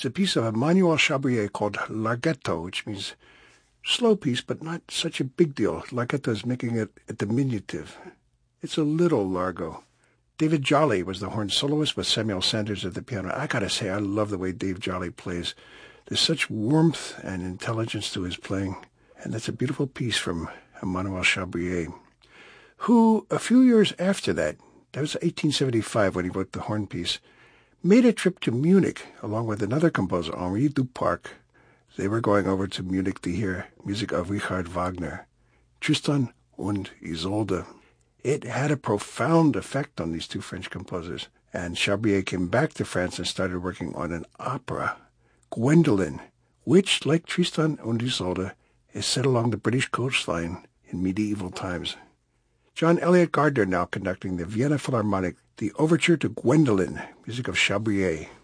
It's a piece of Emmanuel Chabrier called Larghetto, which means slow piece, but not such a big deal. Larghetto is making it a diminutive. It's a little largo. David Jolly was the horn soloist with Samuel Sanders at the piano. I gotta say, I love the way Dave Jolly plays. There's such warmth and intelligence to his playing, and that's a beautiful piece from Emmanuel Chabrier, who, a few years after that was 1875 when he wrote the horn piece, made a trip to Munich along with another composer, Henri Duparc. They were going over to Munich to hear music of Richard Wagner, Tristan und Isolde. It had a profound effect on these two French composers, and Chabrier came back to France and started working on an opera, Gwendolen, which, like Tristan und Isolde, is set along the British coastline in medieval times. John Elliott Gardner now conducting the Vienna Philharmonic, the overture to Gwendolen, music of Chabrier.